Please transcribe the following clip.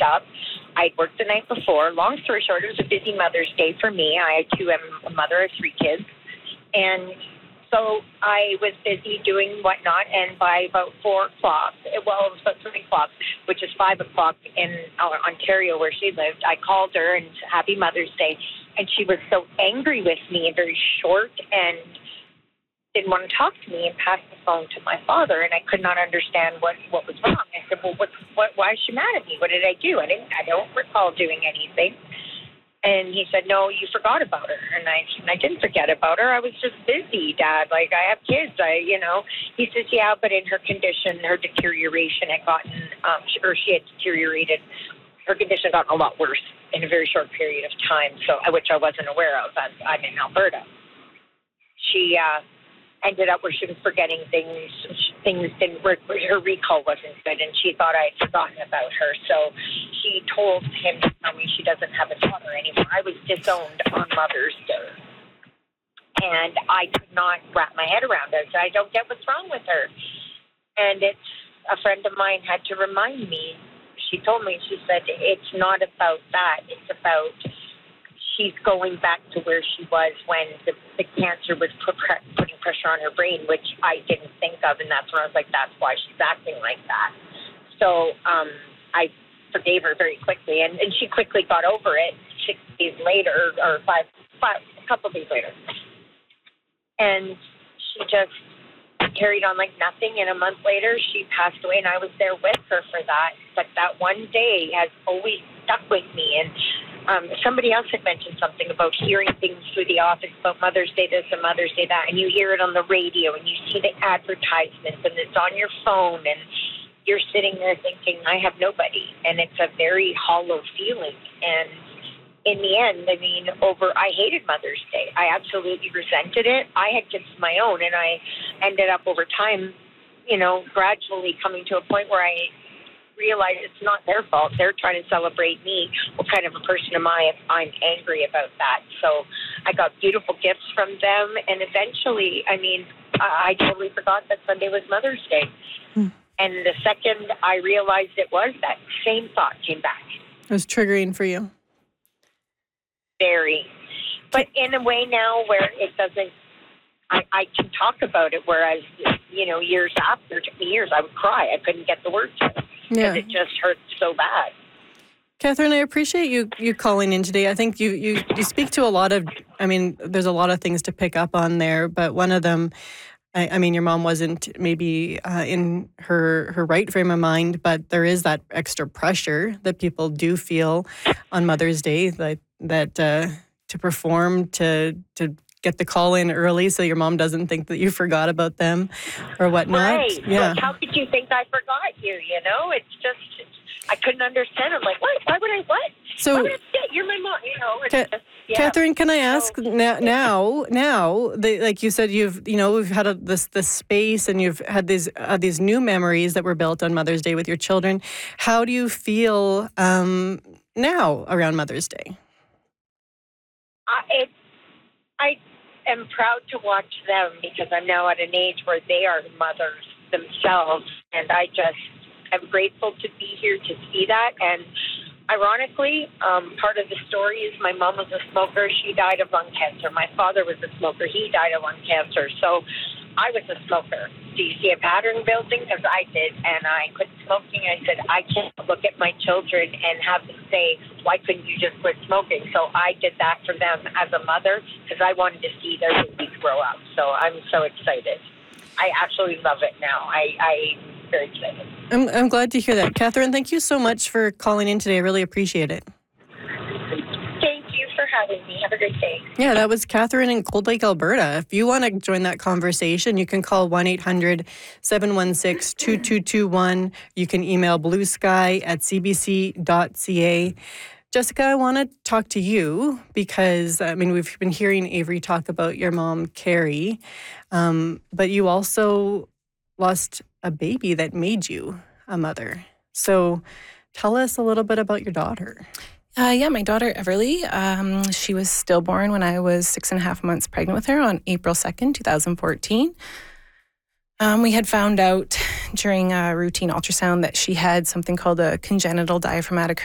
up. I'd worked the night before. Long story short, it was a busy Mother's Day for me. I'm a mother of 3 kids. And so I was busy doing whatnot, and by about 4 o'clock, well, it was about 3 o'clock, which is 5 o'clock in Ontario where she lived, I called her and happy Mother's Day. And she was so angry with me and very short and didn't want to talk to me and passed the phone to my father, and I could not understand what was wrong. I said, well, why is she mad at me? What did I do? I don't recall doing anything. And he said, no, you forgot about her. And I didn't forget about her. I was just busy, Dad. Like, I have kids, He says, yeah, but in her condition, her deterioration had gotten, she had deteriorated. Her condition had gotten a lot worse in a very short period of time, which I wasn't aware of. I'm in Alberta. She ended up where she was forgetting things. Things didn't work. Her recall wasn't good, and she thought I had forgotten about her. So she told him to tell me she doesn't have a daughter anymore. I was disowned on Mother's Day, and I could not wrap my head around it. I don't get what's wrong with her. And a friend of mine had to remind me. She told me, she said, it's not about that. It's about she's going back to where she was when the cancer was putting pressure on her brain, which I didn't think of, and that's when I was like, that's why she's acting like that. So I forgave her very quickly, and she quickly got over it 6 days later, or a couple days later. And she just carried on like nothing, and a month later she passed away, and I was there with her for that. But that one day has always stuck with me, and somebody else had mentioned something about hearing things through the office about Mother's Day this and Mother's Day that, and you hear it on the radio and you see the advertisements and it's on your phone and you're sitting there thinking, I have nobody. And it's a very hollow feeling. And in the end, I hated Mother's Day. I absolutely resented it. I had kids of my own, and I ended up over time, gradually coming to a point where I realize it's not their fault. They're trying to celebrate me. What kind of a person am I if I'm angry about that? So I got beautiful gifts from them, and eventually, I totally forgot that Sunday was Mother's Day. And the second I realized it was, that same thought came back. It was triggering for you. Very. But in a way now where it doesn't, I can talk about it, whereas, years after, it took me years, I would cry. I couldn't get the words out. Because it just hurts so bad. Catherine, I appreciate you calling in today. I think you speak to a lot of, there's a lot of things to pick up on there, but one of them, your mom wasn't maybe in her right frame of mind, but there is that extra pressure that people do feel on Mother's Day that to perform, to get the call in early so your mom doesn't think that you forgot about them or whatnot. Right. Yeah. Like, how could you think I forgot you? It's just, I couldn't understand. I'm like, what? Why would I, what? So, why would I forget? You're my mom, It's just, Catherine, can I ask now, like you said, we've had this space, and you've had these new memories that were built on Mother's Day with your children. How do you feel now around Mother's Day? I am proud to watch them, because I'm now at an age where they are mothers themselves, and I just am grateful to be here to see that. And ironically, part of the story is my mom was a smoker. She died of lung cancer. My father was a smoker. He died of lung cancer. So I was a smoker. Do you see a pattern building? Because I did, and I quit smoking. I said, I can't look at my children and have them say, why couldn't you just quit smoking? So I did that for them as a mother, because I wanted to see their babies grow up. So I'm so excited. I absolutely love it now. I'm very excited. I'm glad to hear that. Catherine, thank you so much for calling in today. I really appreciate it. Thank you for having me. Have a great day. Yeah, that was Catherine in Cold Lake, Alberta. If you want to join that conversation, you can call 1-800-716-2221. You can email bluesky@cbc.ca. Jessica, I want to talk to you because, we've been hearing Avery talk about your mom, Carrie, but you also lost a baby that made you a mother. So tell us a little bit about your daughter. My daughter, Everly, she was stillborn when I was 6.5 months pregnant with her on April 2nd, 2014. We had found out during a routine ultrasound that she had something called a congenital diaphragmatic